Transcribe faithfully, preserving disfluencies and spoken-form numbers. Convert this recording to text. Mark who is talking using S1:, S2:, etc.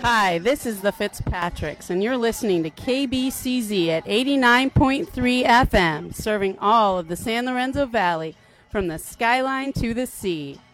S1: Hi, this is the Fitzpatricks, and you're listening to K B C Z at eighty-nine point three F M, serving all of the San Lorenzo Valley from the skyline to the sea.